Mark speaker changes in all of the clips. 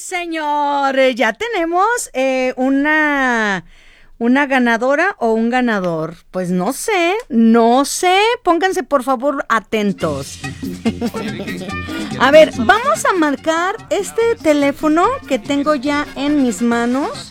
Speaker 1: señor, ya tenemos una ganadora o un ganador. Pues no sé, pónganse por favor atentos. A ver, vamos a marcar este teléfono que tengo ya en mis manos.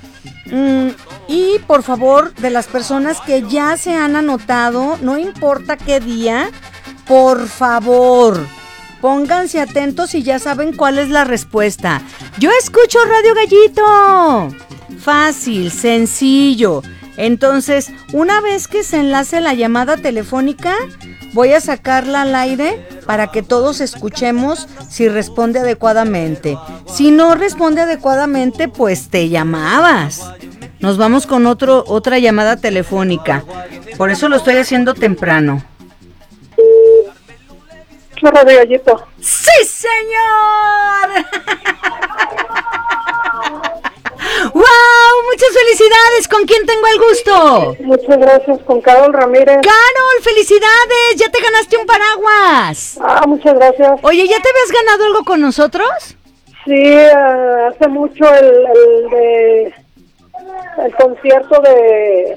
Speaker 1: Y por favor, de las personas que ya se han anotado, no importa qué día, por favor, pónganse atentos y ya saben cuál es la respuesta. Yo escucho Radio Gallito. Fácil, sencillo. Entonces, una vez que se enlace la llamada telefónica, voy a sacarla al aire para que todos escuchemos si responde adecuadamente. Si no responde adecuadamente, pues te llamabas. Nos vamos con otra llamada telefónica. Por eso lo estoy haciendo temprano.
Speaker 2: Radio Gallito.
Speaker 1: ¡Sí, señor! ¡Wow! ¡Muchas felicidades! ¿Con quién tengo el gusto?
Speaker 2: Muchas gracias, con Carol Ramírez.
Speaker 1: ¡Carol, felicidades! ¡Ya te ganaste un paraguas!
Speaker 2: Muchas gracias.
Speaker 1: Oye, ¿ya te habías ganado algo con nosotros?
Speaker 2: Sí, hace mucho el concierto de...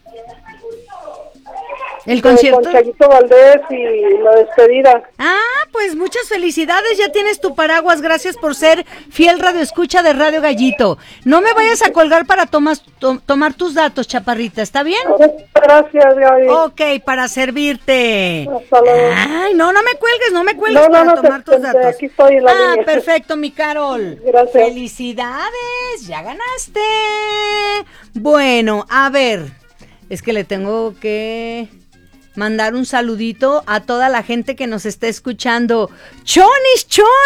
Speaker 1: ¿El concierto?
Speaker 2: Con Chayito Valdés y la despedida.
Speaker 1: Pues muchas felicidades, ya tienes tu paraguas, gracias por ser fiel radioescucha de Radio Gallito. No me vayas a colgar para tomar tus datos, chaparrita, ¿está bien?
Speaker 2: Gracias, Gaby.
Speaker 1: Ok, para servirte.
Speaker 2: Hasta luego.
Speaker 1: Ay, no me cuelgues para tomar tus datos.
Speaker 2: Aquí estoy en la línea.
Speaker 1: Perfecto, mi Carol.
Speaker 2: Gracias.
Speaker 1: Felicidades, ya ganaste. Bueno, a ver, es que le tengo que mandar un saludito a toda la gente que nos está escuchando. ¡Chonis!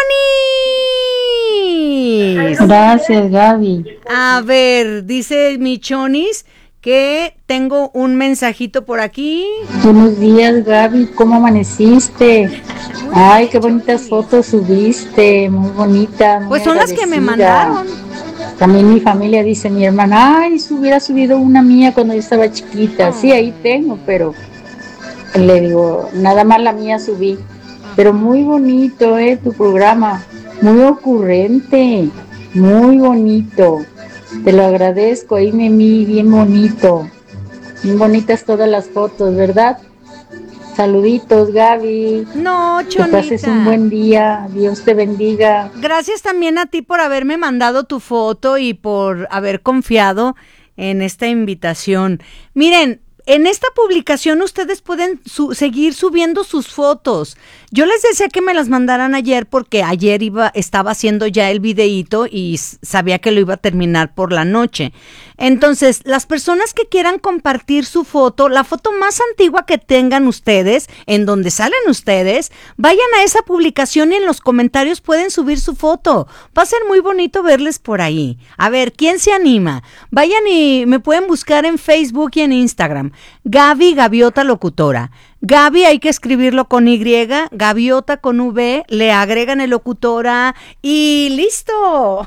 Speaker 3: Gracias, Gaby.
Speaker 1: A ver, dice mi Chonis que tengo un mensajito por aquí.
Speaker 3: Buenos días, Gaby, ¿cómo amaneciste? Ay, qué bonitas fotos subiste, muy bonitas.
Speaker 1: Pues son las que me mandaron.
Speaker 3: También mi familia dice, mi hermana, ay, si hubiera subido una mía cuando yo estaba chiquita. Sí, ahí tengo, pero le digo, nada más la mía subí. Pero muy bonito, tu programa, muy ocurrente, muy bonito. Te lo agradezco, ahí Memi, bien bonito. Bien bonitas todas las fotos, ¿verdad? Saluditos, Gaby.
Speaker 1: No, Chonita.
Speaker 3: Que pases un buen día, Dios te bendiga.
Speaker 1: Gracias también a ti por haberme mandado tu foto y por haber confiado en esta invitación. Miren, en esta publicación ustedes pueden seguir subiendo sus fotos. Yo les decía que me las mandaran ayer porque ayer estaba haciendo ya el videíto y sabía que lo iba a terminar por la noche. Entonces, las personas que quieran compartir su foto, la foto más antigua que tengan ustedes, en donde salen ustedes, vayan a esa publicación y en los comentarios pueden subir su foto. Va a ser muy bonito verles por ahí. A ver, ¿quién se anima? Vayan y me pueden buscar en Facebook y en Instagram. Gaby Gaviota Locutora. Gaby hay que escribirlo con Y, Gaviota con V, le agregan el locutora y listo.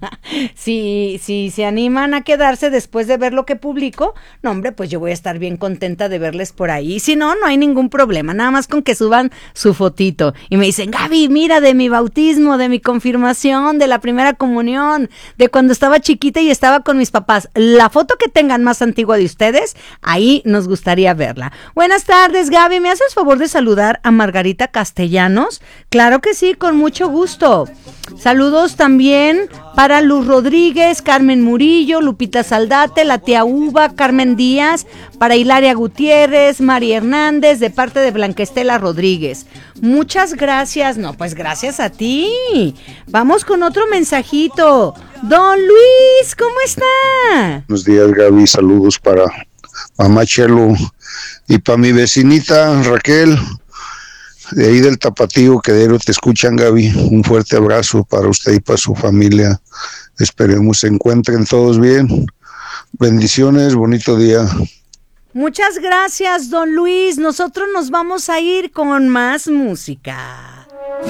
Speaker 1: Si se animan a quedarse después de ver lo que publico, no hombre, pues yo voy a estar bien contenta de verles por ahí. Si no, no hay ningún problema, nada más con que suban su fotito y me dicen, Gaby, mira de mi bautismo, de mi confirmación, de la primera comunión, de cuando estaba chiquita y estaba con mis papás. La foto que tengan más antigua de ustedes, ahí nos gustaría verla. Buenas tardes, Gaby. ¿Me haces favor de saludar a Margarita Castellanos? Claro que sí, con mucho gusto. Saludos también para Luz Rodríguez, Carmen Murillo, Lupita Saldate, la tía Uva, Carmen Díaz, para Hilaria Gutiérrez, María Hernández, de parte de Blanca Estela Rodríguez. Muchas gracias. No, pues gracias a ti. Vamos con otro mensajito. Don Luis, ¿cómo está?
Speaker 4: Buenos días, Gaby. Saludos para mamá Chelo y para mi vecinita Raquel, de ahí del Tapatío, que diario te escuchan, Gaby. Un fuerte abrazo para usted y para su familia. Esperemos se encuentren todos bien. Bendiciones, bonito día.
Speaker 1: Muchas gracias, don Luis. Nosotros nos vamos a ir con más música.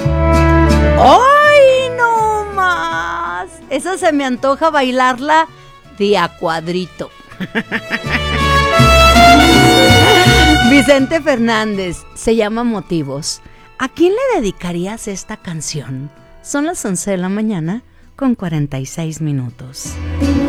Speaker 1: ¡Ay, no más! Esa se me antoja bailarla de a cuadrito. Vicente Fernández, se llama Motivos. ¿A quién le dedicarías esta canción? Son las 11 de la mañana con 46 minutos.